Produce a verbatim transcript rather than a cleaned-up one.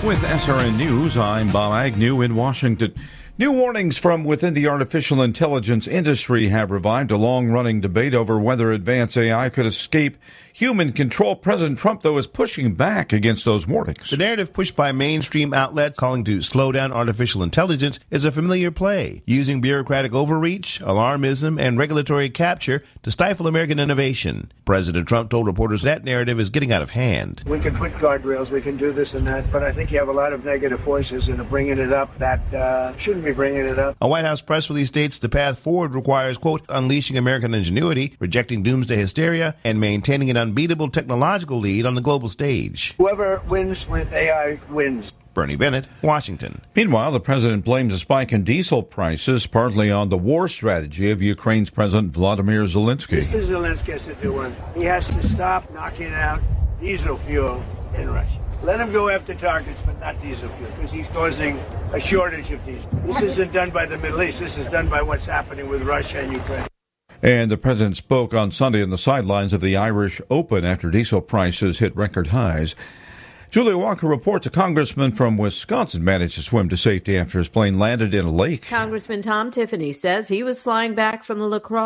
With S R N News, I'm Bob Agnew in Washington. New warnings from within the artificial intelligence industry have revived a long-running debate over whether advanced A I could escape human control. President Trump, though, is pushing back against those warnings. The narrative pushed by mainstream outlets calling to slow down artificial intelligence is a familiar play, using bureaucratic overreach, alarmism, and regulatory capture to stifle American innovation. President Trump told reporters that narrative is getting out of hand. We can put guardrails, we can do this and that, but I think you have a lot of negative forces that are bringing it up that uh, shouldn't be bringing it up. A White House press release states the path forward requires, quote, unleashing American ingenuity, rejecting doomsday hysteria, and maintaining an unbeatable technological lead on the global stage. Whoever wins with A I wins. Bernie Bennett, Washington. Meanwhile, the president blames a spike in diesel prices partly on the war strategy of Ukraine's President Vladimir Zelensky. Mister Zelensky has to do one. He has to stop knocking out diesel fuel in Russia. Let him go after targets, but not diesel fuel, because he's causing a shortage of diesel. This isn't done by the Middle East. This is done by what's happening with Russia and Ukraine. And the president spoke on Sunday on the sidelines of the Irish Open after diesel prices hit record highs. Julia Walker reports a congressman from Wisconsin managed to swim to safety after his plane landed in a lake. Congressman Tom Tiffany says he was flying back from the lacrosse